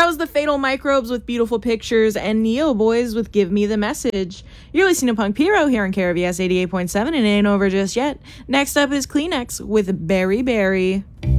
was the Fatal Microbes with Beautiful Pictures and Neo Boys with Give Me the Message. You're listening to Punk Pyro here on KRVS 88.7 and it ain't over just yet. Next up is Kleenex with Berry Berry.